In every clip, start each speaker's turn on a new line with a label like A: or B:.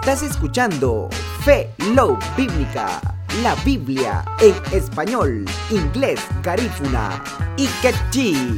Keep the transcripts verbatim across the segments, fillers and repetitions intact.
A: Estás escuchando Fe Love Bíblica, la Biblia en español, inglés, garífuna y quechí.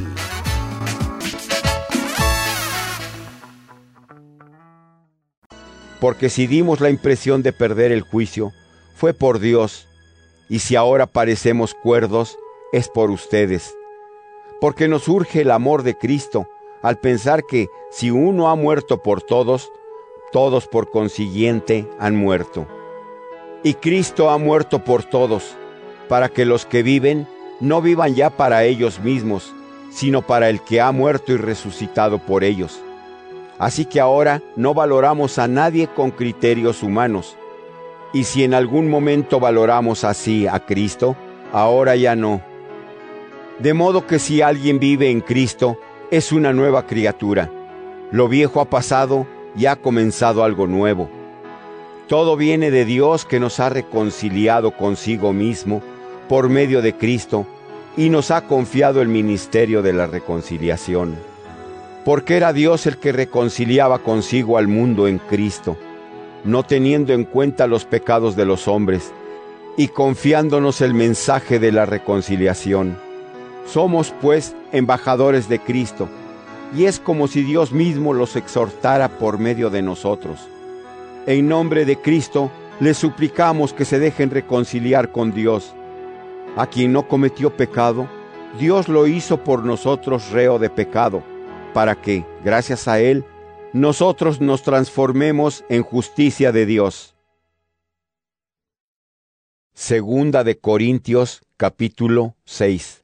B: Porque si dimos la impresión de perder el juicio, fue por Dios, y si ahora parecemos cuerdos, es por ustedes. Porque nos urge el amor de Cristo, al pensar que si uno ha muerto por todos, todos por consiguiente han muerto. Y Cristo ha muerto por todos, para que los que viven no vivan ya para ellos mismos, sino para el que ha muerto y resucitado por ellos. Así que ahora no valoramos a nadie con criterios humanos. Y si en algún momento valoramos así a Cristo, ahora ya no. De modo que si alguien vive en Cristo, es una nueva criatura. Lo viejo ha pasado y ha comenzado algo nuevo. Todo viene de Dios, que nos ha reconciliado consigo mismo por medio de Cristo y nos ha confiado el ministerio de la reconciliación. Porque era Dios el que reconciliaba consigo al mundo en Cristo, no teniendo en cuenta los pecados de los hombres, y confiándonos el mensaje de la reconciliación. Somos, pues, embajadores de Cristo, y es como si Dios mismo los exhortara por medio de nosotros. En nombre de Cristo, les suplicamos que se dejen reconciliar con Dios. A quien no cometió pecado, Dios lo hizo por nosotros reo de pecado, para que, gracias a Él, nosotros nos transformemos en justicia de Dios. Segunda de Corintios, capítulo seis.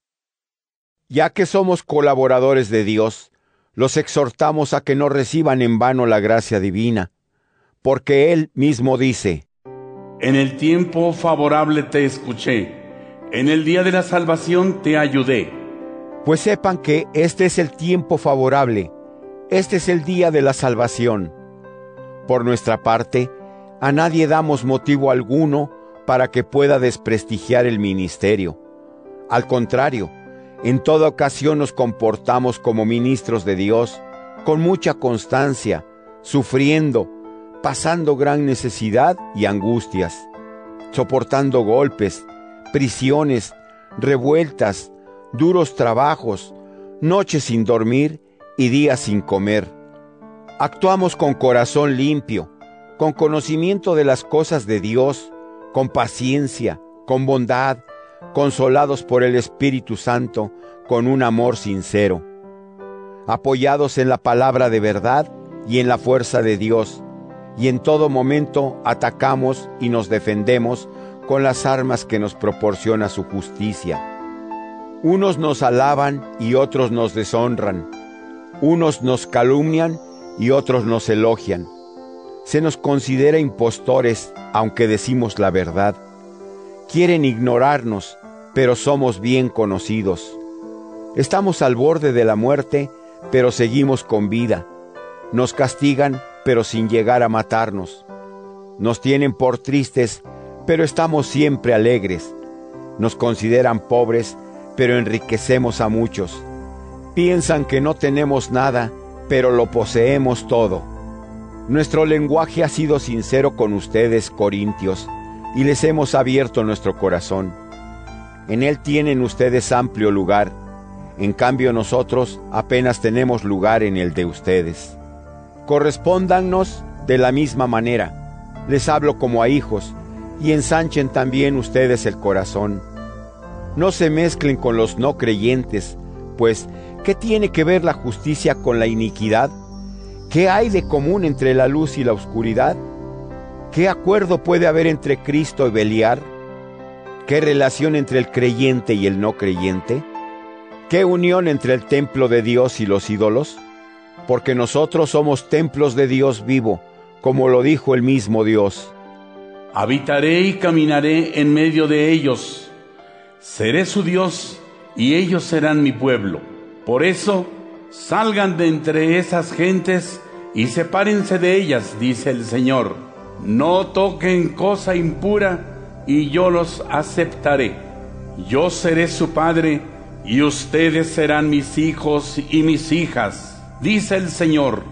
B: Ya que somos colaboradores de Dios, los exhortamos a que no reciban en vano la gracia divina, porque Él mismo dice:
C: En el tiempo favorable te escuché, en el día de la salvación te ayudé.
B: Pues sepan que este es el tiempo favorable, este es el día de la salvación. Por nuestra parte, a nadie damos motivo alguno para que pueda desprestigiar el ministerio. Al contrario, en toda ocasión nos comportamos como ministros de Dios, con mucha constancia, sufriendo, pasando gran necesidad y angustias, soportando golpes, prisiones, revueltas, duros trabajos, noches sin dormir y días sin comer. Actuamos con corazón limpio, con conocimiento de las cosas de Dios, con paciencia, con bondad, consolados por el Espíritu Santo, con un amor sincero, apoyados en la palabra de verdad y en la fuerza de Dios, y en todo momento atacamos y nos defendemos con las armas que nos proporciona su justicia. Unos nos alaban y otros nos deshonran, unos nos calumnian y otros nos elogian. Se nos considera impostores, aunque decimos la verdad. Quieren ignorarnos, pero somos bien conocidos. Estamos al borde de la muerte, pero seguimos con vida. Nos castigan, pero sin llegar a matarnos. Nos tienen por tristes, pero estamos siempre alegres. Nos consideran pobres, pero enriquecemos a muchos. Piensan que no tenemos nada, pero lo poseemos todo. Nuestro lenguaje ha sido sincero con ustedes, corintios, y les hemos abierto nuestro corazón. En él tienen ustedes amplio lugar, en cambio nosotros apenas tenemos lugar en el de ustedes. Correspóndannos de la misma manera, les hablo como a hijos, y ensanchen también ustedes el corazón. No se mezclen con los no creyentes, pues, ¿qué tiene que ver la justicia con la iniquidad? ¿Qué hay de común entre la luz y la oscuridad? ¿Qué acuerdo puede haber entre Cristo y Beliar? ¿Qué relación entre el creyente y el no creyente? ¿Qué unión entre el templo de Dios y los ídolos? Porque nosotros somos templos de Dios vivo, como lo dijo el mismo Dios.
C: Habitaré y caminaré en medio de ellos. Seré su Dios y ellos serán mi pueblo. Por eso, salgan de entre esas gentes y sepárense de ellas, dice el Señor. No toquen cosa impura y yo los aceptaré. Yo seré su padre y ustedes serán mis hijos y mis hijas, dice el Señor.